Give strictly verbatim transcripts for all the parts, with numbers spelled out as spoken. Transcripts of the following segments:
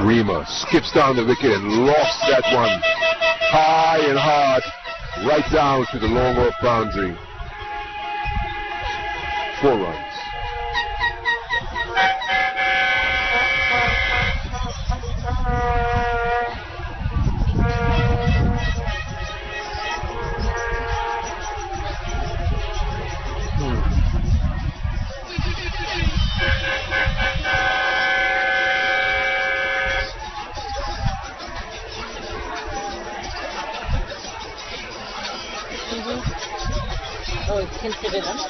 Bremer skips down the wicket and lofts that one high and hard right down to the long off boundary. Four runs. Oh, it's considered them.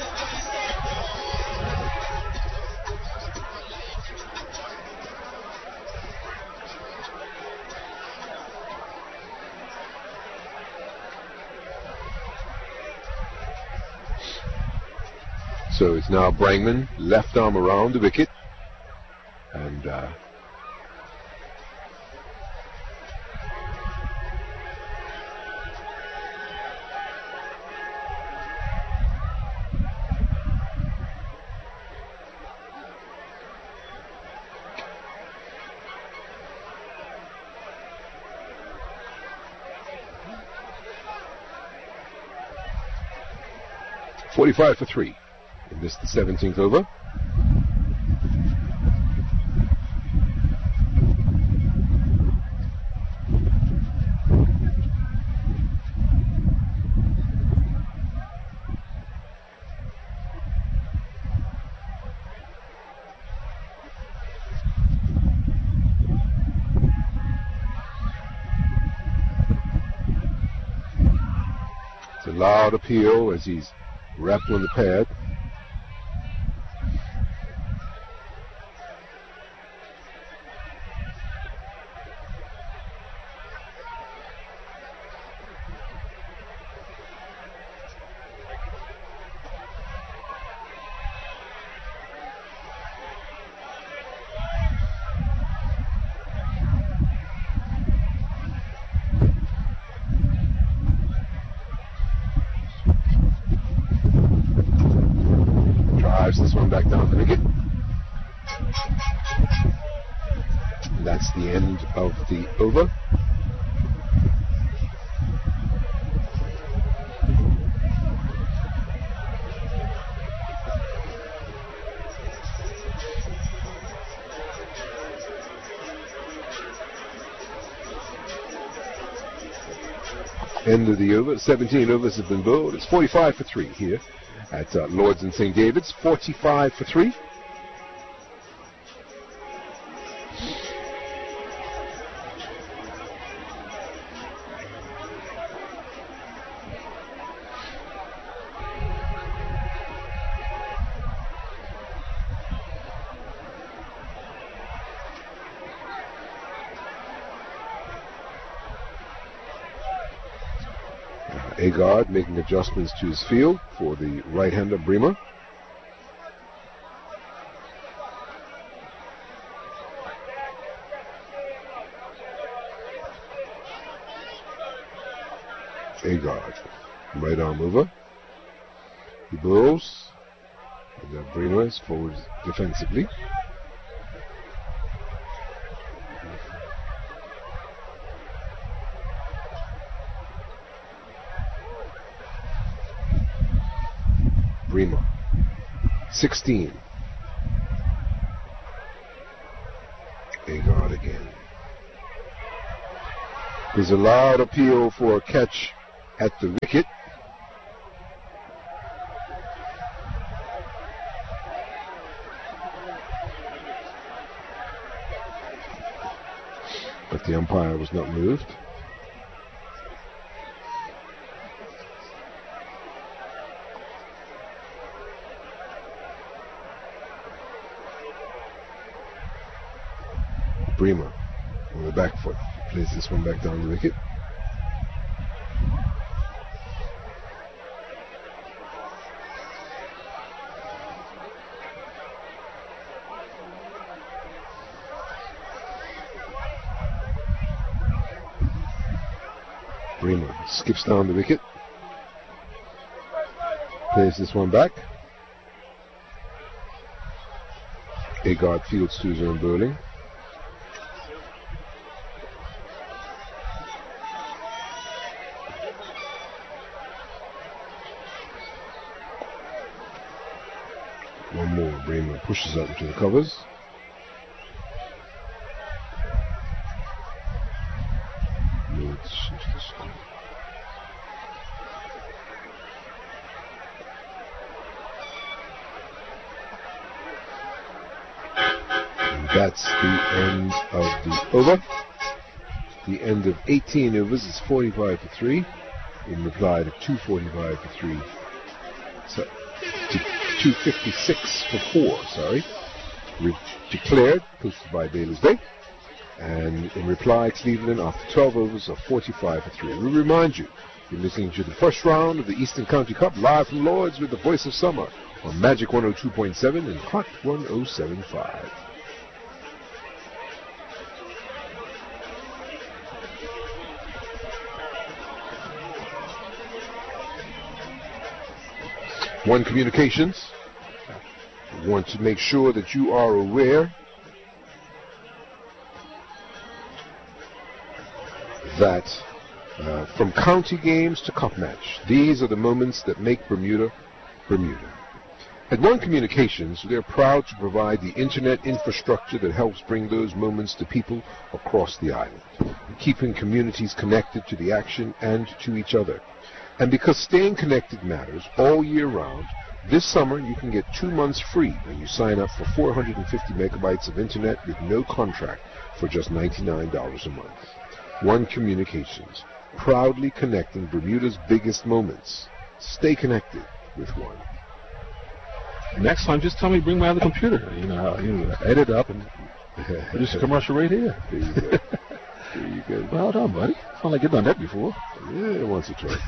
So it's now Brangman, left arm around the wicket, and uh, forty-five for three. In this, the seventeenth over. It's a loud appeal as he's rattling the pad. This one back down the wicket. And that's the end of the over. End of the over. seventeen overs have been bowled. It's forty-five for three here at uh, Lords and Saint David's. forty-five for three. Agard making adjustments to his field for the right-hander Bremer. Agard, right arm over. He blows. And the Bremer is forward defensively. Bremer, sixteen. Agard again. There's a loud appeal for a catch at the wicket. But the umpire was not moved. Bremer on the back foot plays this one back down the wicket. Bremer skips down the wicket, plays this one back. Agard fields to his own bowling. pushes up into the covers. Lords shifts the score. And that's the end of the over. The end of eighteen overs is forty-five for three. In reply to two forty-five for three. So, to two fifty-six for four, sorry. Re- declared, posted by Baylor's Bay. And in reply, Cleveland, after twelve overs, of forty-five for three. We remind you, you're listening to the first round of the Eastern County Cup, live from Lords with the Voice of Summer on Magic one oh two point seven and Hot one oh seven point five. One Communications, I want to make sure that you are aware that uh, from county games to cup match, these are the moments that make Bermuda, Bermuda. At One Communications, they're proud to provide the internet infrastructure that helps bring those moments to people across the island, keeping communities connected to the action and to each other. And because staying connected matters all year round, this summer you can get two months free when you sign up for four hundred fifty megabytes of internet with no contract for just ninety-nine dollars a month. One Communications, proudly connecting Bermuda's biggest moments. Stay connected with One. Next time, just tell me bring my other computer. You know, you know edit up and produce a commercial right here. There you go. There you go. Well done, buddy. Sound like you've done that before. Yeah, once or twice.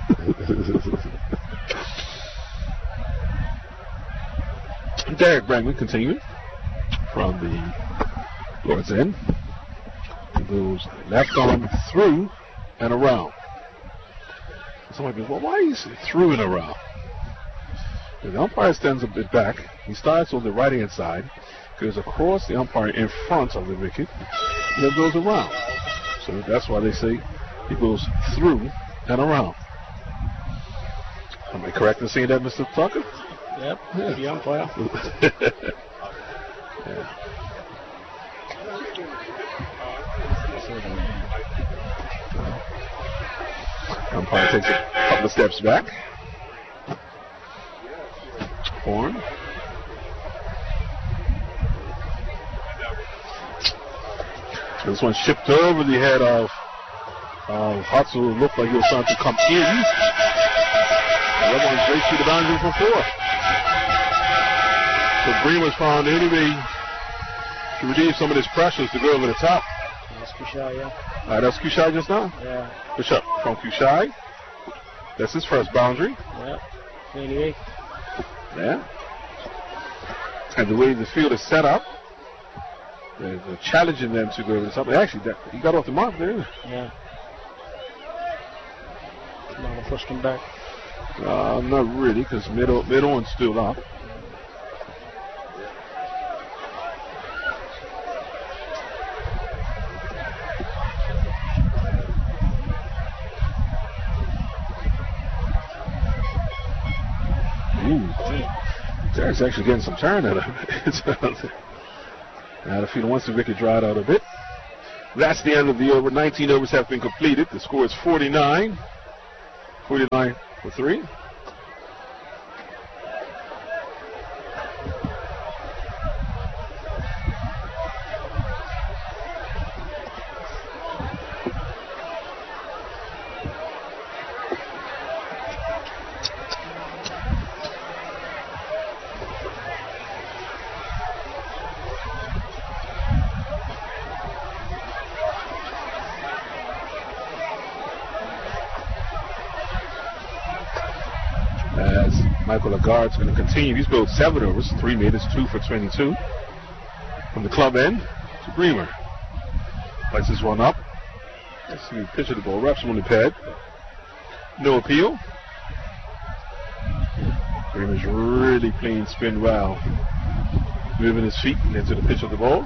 Derek Bragman continuing from the Lord's End. He goes left arm through and around. Somebody goes, well, why is he through and around? The umpire stands a bit back. He starts on the right hand side, goes across the umpire in front of the wicket, and then goes around. So that's why they say he goes through and around. Am I correct in saying that, Mister Tucker? Yep, yeah. The umpire. Yeah. Umpire takes a couple of steps back. Horn. This one shipped over the head of uh, Hatsu. Looked like he was trying to come in. The other one straight to the boundary for four. So Bremer's found anyway to redeem some of this pressure to go over the top. That's Kushai, yeah. All right, that's Kushai just now? Yeah. Push up from Kushai. That's his first boundary. Yeah. eighty-eight. Yeah. And the way the field is set up, they're, they're challenging them to go over the top. Actually, that, he got off the mark there. Yeah. Now we'll push him back. Uh, not really, because mid mid on's still up. Ooh, Derek's actually getting some turn out of it. Now the field wants the wicket dried out a bit. That's the end of the over. nineteen overs have been completed. The score is forty-nine. forty-nine for three. Michael Lagarde's going to continue. He's bowled seven overs, three minutes, two for twenty-two. From the club end to Bremer. Lights this one up. Let's see, pitch of the ball, wraps him on the pad. No appeal. Bremer's really playing spin well. Moving his feet into the pitch of the ball.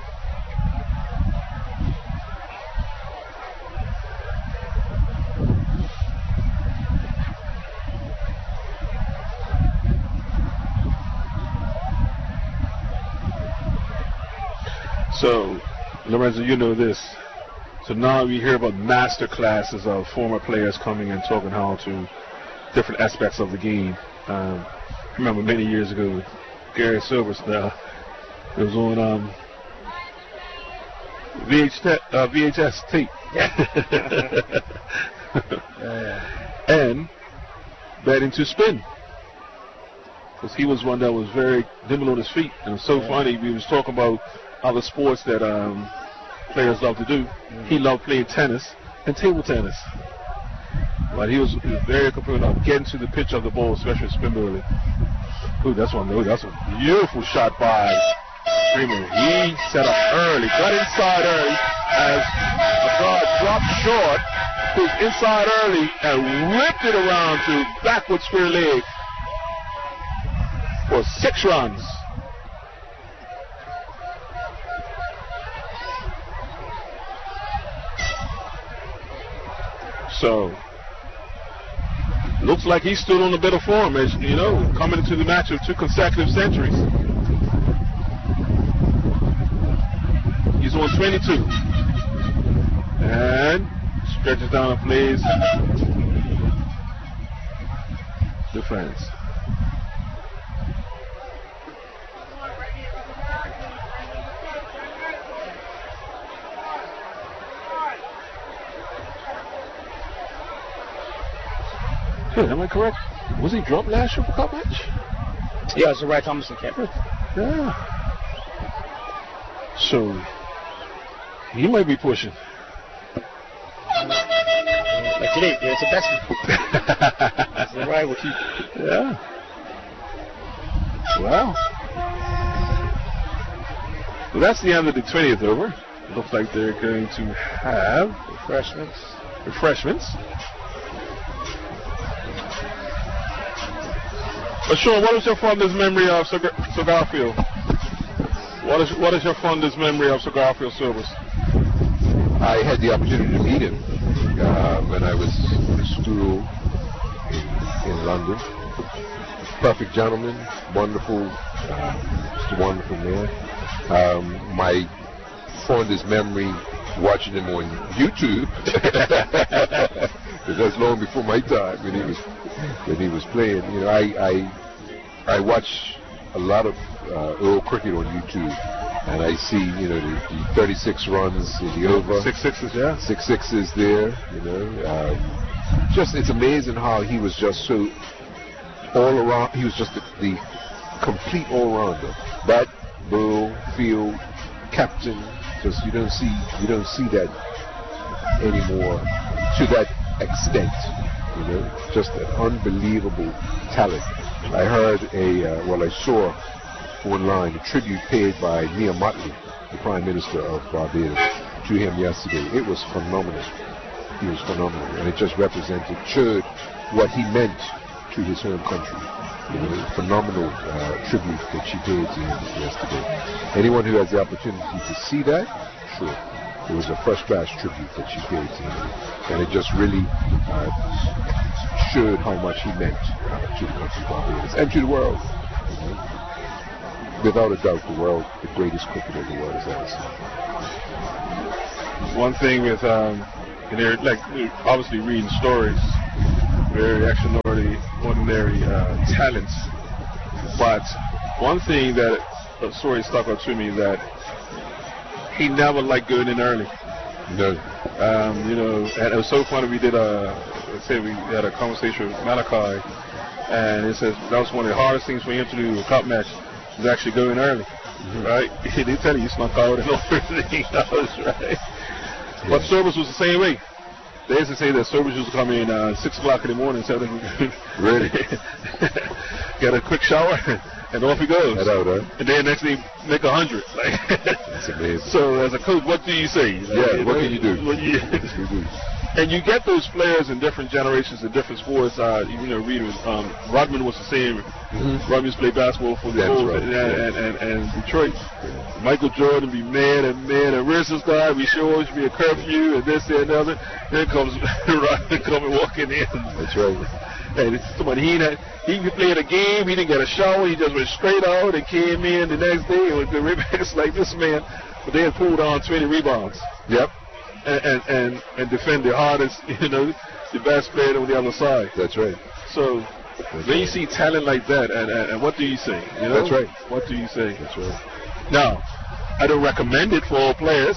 So, Lorenzo, you know this. So now we hear about master classes of former players coming and talking how to different aspects of the game. Um, I remember many years ago, Gary Silvers, now, it was on um, V H te- uh, V H S tape. Yeah. And betting to spin. Because he was one that was very nimble on his feet. And it was so Yeah. funny, we was talking about other sports that um, players love to do. Mm-hmm. He loved playing tennis and table tennis. But he was, he was very competent on getting to the pitch of the ball, especially spin bowling. Ooh, that's one. Ooh, that's a beautiful shot by Freeman. He set up early, got inside early as the guard dropped short, who's inside early and whipped it around to backward square leg for six runs. So, looks like he stood on a bit of form, as you know, coming into the match of two consecutive centuries. He's on twenty-two. And stretches down and plays defense. Hey, am I correct? Was he dropped last year for cup match? Yeah, it's the Ray Thompson camp. Yeah. So, he might be pushing. Like today, yeah, it's a best. It's the Ray will keep. Yeah. Wow. Well, that's the end of the twentieth over. It looks like they're going to have Refreshments. refreshments. But Sean, what is your fondest memory of Sir, Sir Garfield? What is what is your fondest memory of Sir Garfield Silvers? I had the opportunity to meet him uh, when I was in school in, in London. Perfect gentleman, wonderful, uh, just a wonderful man. Um, my fondest memory watching him on YouTube, because that's long before my time when he was when he was playing. You know, I I, I watch a lot of uh, Earl cricket on YouTube, and I see you know the, the thirty-six runs in the over, Six sixes, yeah. six sixes there. You know, um, just it's amazing how he was just so all around. He was just the, the complete all-rounder. Bat, ball, field, captain. Just you don't see you don't see that anymore to that extent. You know, just an unbelievable talent. I heard a uh, well, I saw online a tribute paid by Mia Mottley, the Prime Minister of Barbados, to him yesterday. It was phenomenal. He was phenomenal, and it just represented, showed what he meant to his home country. You know, phenomenal uh, tribute that she paid to him yesterday. Anyone who has the opportunity to see that, sure. It was a first-class tribute that she paid to him, and it just really uh, showed how much he meant uh, to the country of Barbados and to the world. You know. Without a doubt, the world, the greatest cricketer the world has ever seen. One thing with um, and they're like obviously reading stories, very extraordinary, ordinary uh, talents. But one thing that a story stuck out to me that he never liked going in early. No. Um, you know, and it was so funny. We did a, let's say we had a conversation with Malachi, and it says that was one of the hardest things for him to do a cup match was actually going early, mm-hmm. right? They tell you you snuck out and all everything else, right? Yeah. But service was the same way. They used to say that service used to come in uh, six o'clock in the morning, so really get a quick shower. And off he goes. Head out, huh? And then next thing, make a hundred. Like, that's amazing. So as a coach, what do you say? Like, yeah, you what know, can you do? What you, and you get those players in different generations in different sports. Uh, you know, read um, Rodman was the same. Mm-hmm. Rodman used to play basketball for the Bulls right. and, and, and, and Detroit. Yeah. Michael Jordan be mad and mad and where's this guy? We sure should be a curfew and this and the other. Then comes Rodman coming walking in. That's right. And it's somebody he had, he played a game, he didn't get a shower, he just went straight out and came in the next day and the rebounds like this man, but they had pulled on twenty rebounds. Yep. And and and, and defend the hardest, you know, the best player on the other side. That's right. So That's when right. you see talent like that, and, and, and what do you say? You know? That's right. What do you say? That's right. Now, I don't recommend it for all players.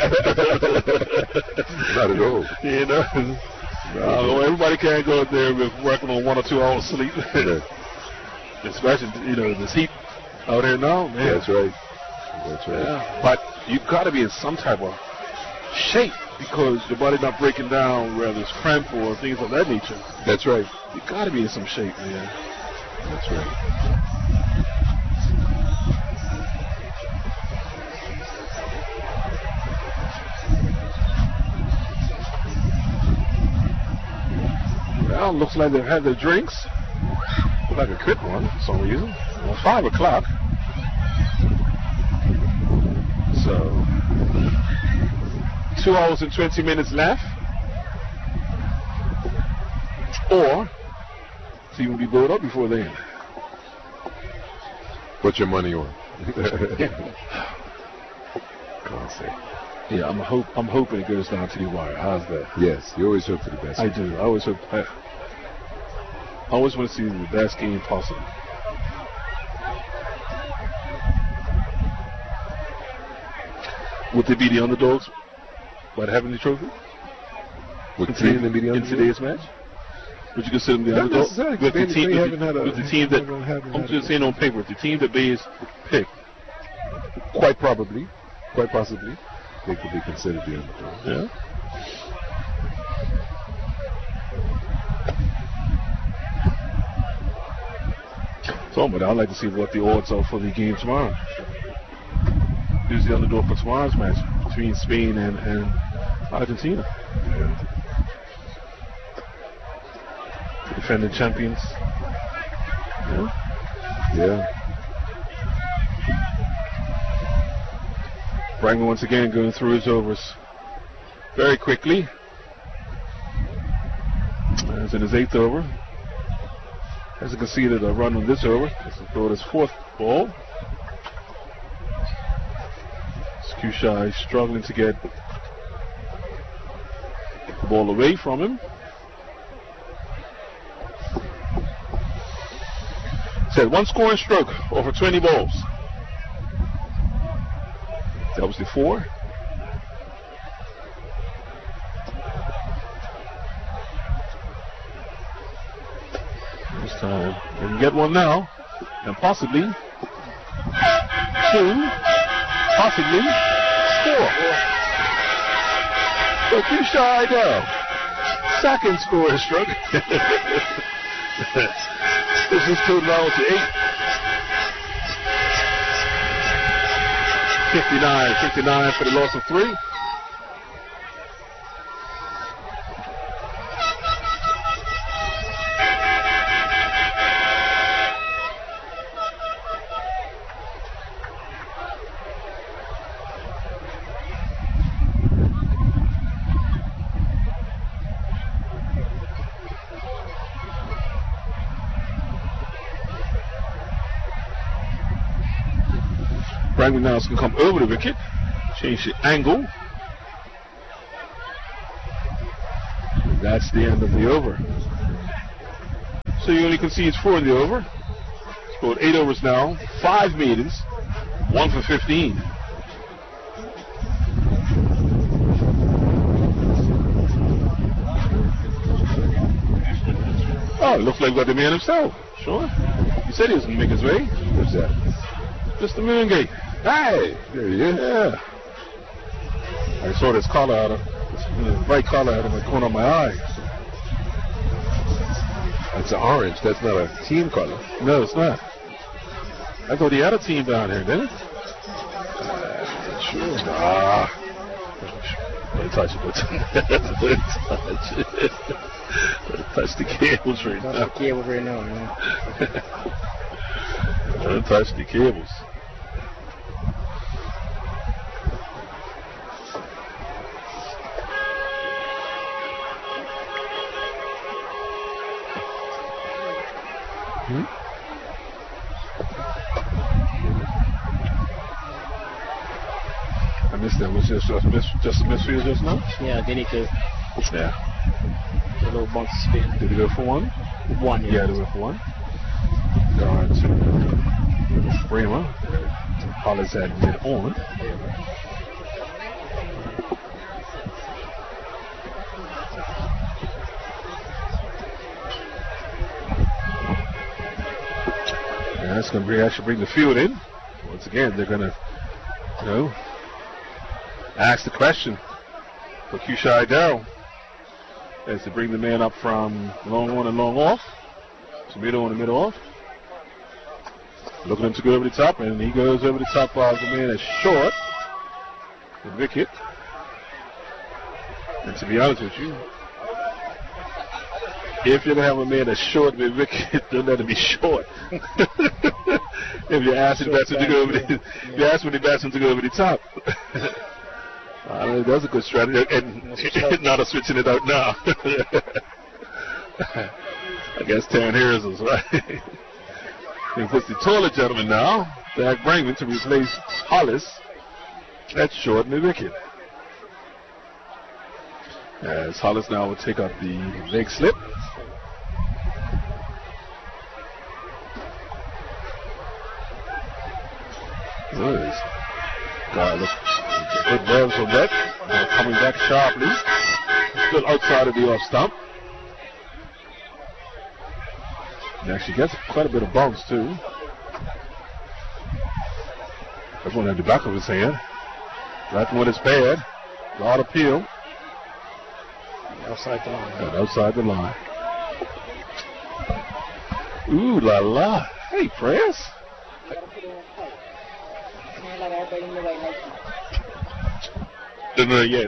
Not at all. You know, uh, everybody can't go out there with working on one or two hours sleep. Yeah. Especially, you know, this heat out there now, man. That's right. That's right. Yeah. But you got to be in some type of shape because your body's not breaking down, whether it's cramp or things of that nature. That's right. You got to be in some shape, man. That's right. Well, looks like they've had their drinks. Look like a quick one for some reason. Well, five o'clock. So, two hours and twenty minutes left. Or, see when we blow it up before then. What's your money on? Classic. Yeah, I'm hope I'm hoping it goes down to the wire. How's that? Yes, you always hope for the best. I do. I always hope. I, I always want to see the best game possible. Would they be the underdogs by having the trophy? Would in, Cleveland be the in underdog? today's match? Would you consider them the Not underdog? necessarily. With the They- team, they with haven't the, had a- with the team that haven't- haven't I'm had just a- saying on paper, with the team that Bays picked. Quite probably. Quite possibly. They could be considered the underdog. Yeah. So, but I'd like to see what the odds are for the game tomorrow. Who's the underdog for tomorrow's match between Spain and, and Argentina? The defending champions. Yeah. Yeah. Brangman once again going through his overs very quickly. As in his eighth over. Hasn't conceded a run on this over. This is go to his fourth ball. Skusha struggling to get the ball away from him. Said one scoring stroke over twenty balls. That was the four. This time they can get one now, and possibly two, possibly four. But you shy now. Second scoring stroke. This is two now to eight. fifty-nine, fifty-nine for the loss of three. Brangman now can come over the wicket, change the angle. That's the end of the over. So he only concedes four in the over. Scored eight overs now, five maidens, one for fifteen. Oh, it looks like we got the man himself. Sure. He said he was going to make his way. What's that? Mister Moongate. Hey, there he is. Yeah. I saw this collar out of this bright collar out of the corner of my eye. That's an orange. That's not a team color. No, it's not. I thought he had a team down here, didn't he? Sure. Ah. Don't touch it. Don't touch it. Don't touch the cables right Touch now. the cables right now, man. Don't touch the cables. I missed that. Was just just, miss, just a misfield just now? Yeah, they need to Yeah. get a little bump to spin. Did he go for one? One, yeah. Yeah, they went for one. Guard to Bremer. Hollis had mid on. Yeah, that's going to actually bring the field in. Once again, they're going to, you know, ask the question for Qshai Darrell as they bring the man up from long on and long off. So middle on and middle off. Looking him to go over the top, and he goes over the top while the man is short. The wicket. And to be honest with you, if you're going to have a man that's short with wicket, don't let him be short. If you ask the batsman to go over the, if you ask the batsman to go over the top. I mean, that's a good strategy, and, and not a switching it out now. I guess Taryn Harris is right. He puts the taller gentleman now, Dak Brinkman, to replace Hollis. That's short and the wicket. As Hollis now will take up the leg slip. Nice. Got look, good revs on that. Now coming back sharply. Still outside of the off stump. He actually gets quite a bit of bounce too. That's one at the back of his hand. That one is bad. A lot of peel. Outside the line. And outside the line. Ooh la la. Hey, Press. Didn't know yet.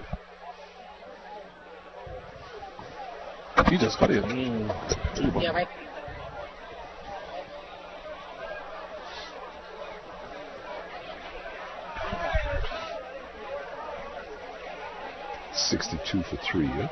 He just cut it. Mm. Yeah, right. sixty-two for three, yeah?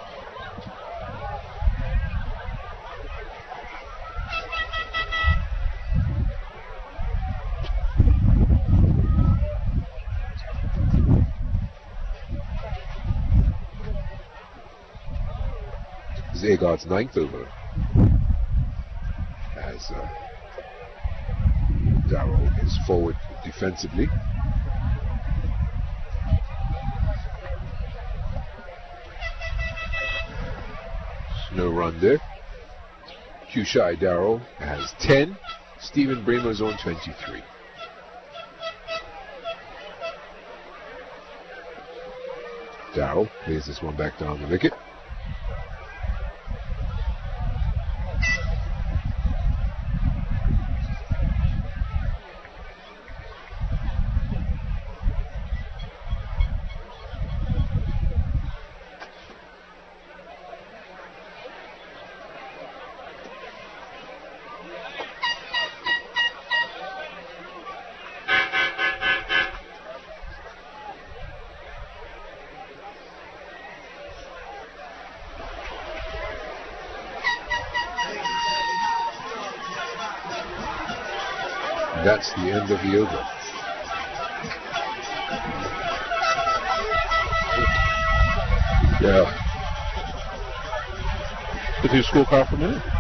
This is Agard's ninth over. As uh, Darrell is forward defensively. No run there. Qshai Darrell has ten. Stephen Bremer's on twenty-three. Darrell plays this one back down the wicket. That's the end of the over. Yeah. Did you scorecard for a minute?